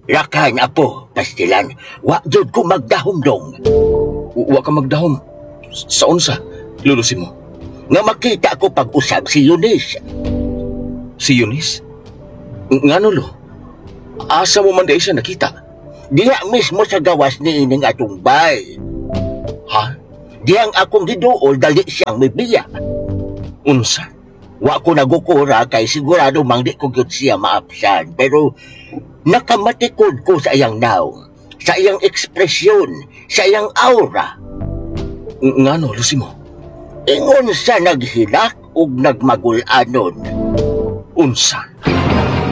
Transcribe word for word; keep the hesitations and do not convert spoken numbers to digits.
Rakan apo, pastilan. Wa jud ko magdahom-dong. Wa ka magdahom. Sa unsa, lulusi mo? Nga makita ko pag-usab si Eunice. Si Eunice? Nga lo? Asa mo man dahil siya nakita? Diha mismo sa gawas ni ining atong bay. Ha? Diyang akong giduol dali siyang may biya. Unsa? Wa ko nagukura kay sigurado mang di ko gyud siya maapsan. Pero nakamatikod ko sa iyang naong, sa iyang ekspresyon, sa iyang aura. Nga no, lusi mo? Ingon sa naghilak ug nagmagulanon. Unsa?